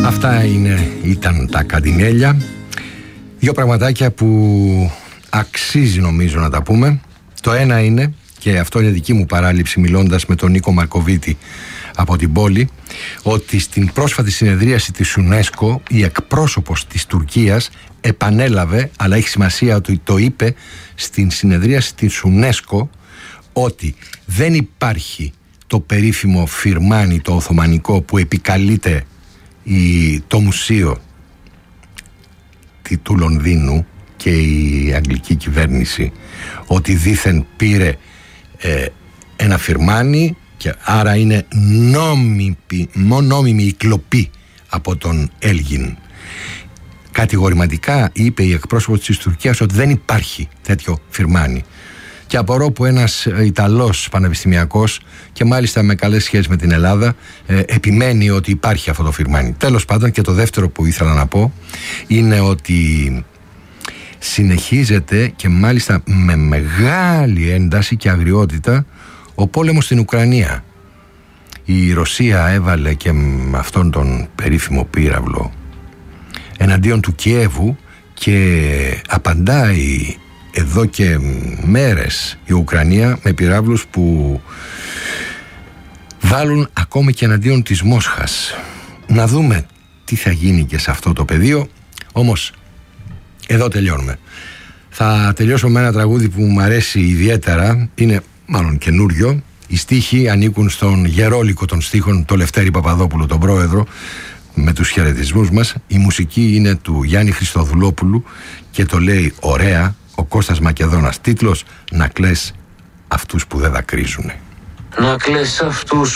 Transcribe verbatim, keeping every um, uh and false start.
Αυτά είναι, ήταν τα Καντινέλια. Δύο πραγματάκια που αξίζει νομίζω να τα πούμε. Το ένα είναι, και αυτό είναι δική μου παράληψη μιλώντας με τον Νίκο Μαρκοβίτη από την πόλη, ότι στην πρόσφατη συνεδρίαση της UNESCO η εκπρόσωπος της Τουρκίας επανέλαβε, αλλά έχει σημασία ότι το είπε στην συνεδρίαση της UNESCO, ότι δεν υπάρχει το περίφημο φιρμάνι το οθωμανικό που επικαλείται η, το μουσείο του Λονδίνου και η αγγλική κυβέρνηση, ότι δήθεν πήρε ε, ένα φιρμάνι και άρα είναι νόμιμη, νόμιμη η κλοπή από τον Έλγιν. Κατηγορηματικά είπε η εκπρόσωπος της Τουρκίας ότι δεν υπάρχει τέτοιο φιρμάνι. Και απορώ που ένας Ιταλός πανεπιστημιακός, και μάλιστα με καλές σχέσεις με την Ελλάδα, ε, επιμένει ότι υπάρχει αυτό το φιρμάνι. Τέλος πάντων, και το δεύτερο που ήθελα να πω είναι ότι συνεχίζεται και μάλιστα με μεγάλη ένταση και αγριότητα ο πόλεμος στην Ουκρανία. Η Ρωσία έβαλε και με αυτόν τον περίφημο πύραυλο εναντίον του Κιέβου και απαντάει εδώ και μέρες η Ουκρανία με πυράβλους που βάλουν ακόμη και εναντίον της Μόσχας. Να δούμε τι θα γίνει και σε αυτό το πεδίο. Όμως εδώ τελειώνουμε. Θα τελειώσω με ένα τραγούδι που μου αρέσει ιδιαίτερα. Είναι μάλλον καινούριο. Οι στίχοι ανήκουν στον γερόλικο των στίχων, το Λευτέρη Παπαδόπουλο, τον πρόεδρο, με τους χαιρετισμούς μας. Η μουσική είναι του Γιάννη Χριστοδουλόπουλου και το λέει ωραία ο Κώστας Μακεδόνας. Τίτλος: «Να κλαις αυτούς που δεν δακρύζουνε». Να κλαις αυτούς